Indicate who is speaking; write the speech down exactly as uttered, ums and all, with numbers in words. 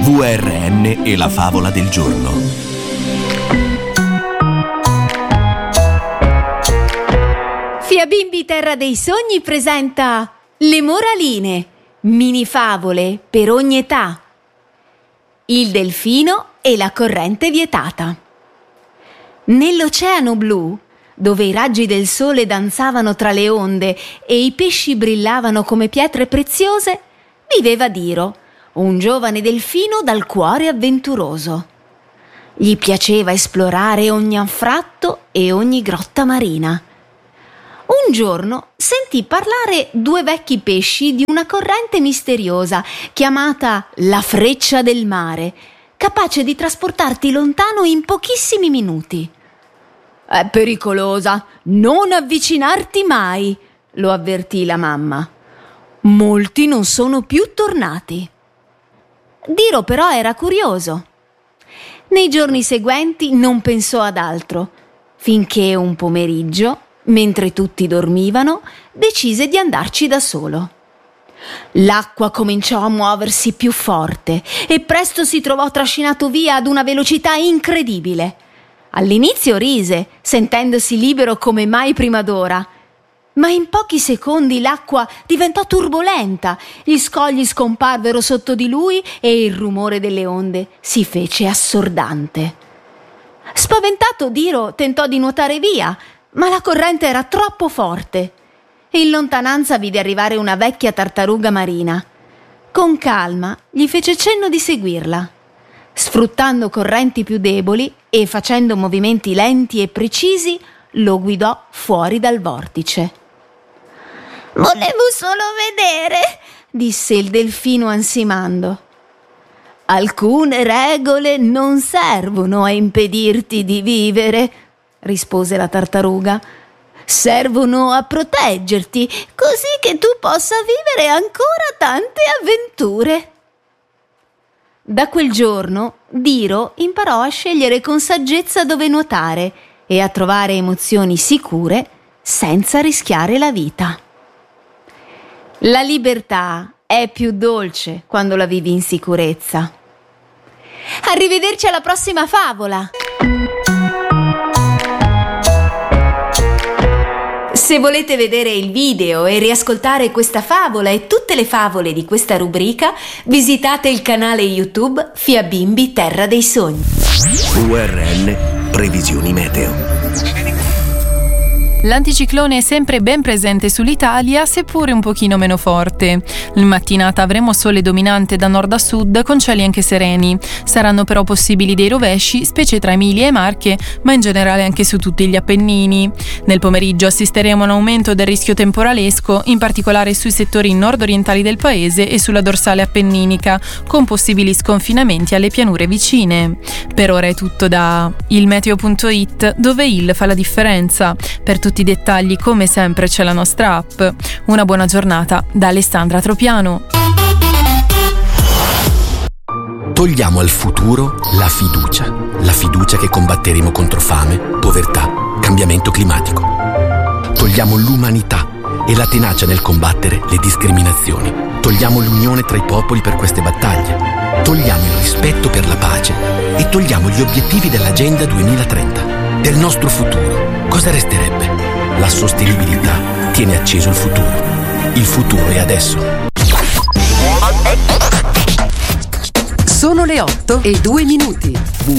Speaker 1: V R N e la favola del giorno.
Speaker 2: Fiabimbi Terra dei Sogni presenta Le Moraline, mini favole per ogni età. Il delfino e la corrente vietata. Nell'oceano blu, dove i raggi del sole danzavano tra le onde e i pesci brillavano come pietre preziose, viveva Diro, un giovane delfino dal cuore avventuroso. Gli piaceva esplorare ogni anfratto e ogni grotta marina. Un giorno sentì parlare due vecchi pesci di una corrente misteriosa chiamata la Freccia del Mare, capace di trasportarti lontano in pochissimi minuti. «È pericolosa, non avvicinarti mai», lo avvertì la mamma. Molti non sono più tornati. Diro però era curioso. Nei giorni seguenti non pensò ad altro, finché un pomeriggio, mentre tutti dormivano, decise di andarci da solo. L'acqua cominciò a muoversi più forte e presto si trovò trascinato via ad una velocità incredibile. All'inizio rise, sentendosi libero come mai prima d'ora, ma in pochi secondi l'acqua diventò turbolenta, gli scogli scomparvero sotto di lui e il rumore delle onde si fece assordante. Spaventato, Diro tentò di nuotare via, ma la corrente era troppo forte. In lontananza vide arrivare una vecchia tartaruga marina. Con calma gli fece cenno di seguirla. Sfruttando correnti più deboli e facendo movimenti lenti e precisi, lo guidò fuori dal vortice. «Volevo solo vedere», disse il delfino ansimando. «Alcune regole non servono a impedirti di vivere», rispose la tartaruga. «Servono a proteggerti, così che tu possa vivere ancora tante avventure». Da quel giorno Diro imparò a scegliere con saggezza dove nuotare e a trovare emozioni sicure senza rischiare la vita. La libertà è più dolce quando la vivi in sicurezza. Arrivederci alla prossima favola! Se volete vedere il video e riascoltare questa favola e tutte le favole di questa rubrica, visitate il canale YouTube Fiabimbi Terra dei Sogni.
Speaker 1: V R N Previsioni Meteo.
Speaker 3: L'anticiclone è sempre ben presente sull'Italia, seppure un pochino meno forte. In mattinata avremo sole dominante da nord a sud, con cieli anche sereni. Saranno però possibili dei rovesci, specie tra Emilia e Marche, ma in generale anche su tutti gli Appennini. Nel pomeriggio assisteremo a un aumento del rischio temporalesco, in particolare sui settori nord-orientali del paese e sulla dorsale appenninica, con possibili sconfinamenti alle pianure vicine. Per ora è tutto da ilmeteo punto it, dove il fa la differenza. Per tutti i dettagli, come sempre, c'è la nostra app. Una buona giornata da Alessandra Tropiano.
Speaker 1: Togliamo al futuro la fiducia. La fiducia che combatteremo contro fame, povertà, cambiamento climatico. Togliamo l'umanità e la tenacia nel combattere le discriminazioni. Togliamo l'unione tra i popoli per queste battaglie. Togliamo il rispetto per la pace e togliamo gli obiettivi dell'Agenda duemilatrenta. Del nostro futuro cosa resterebbe? La sostenibilità tiene acceso il futuro. Il futuro è adesso.
Speaker 4: Sono le otto e due minuti.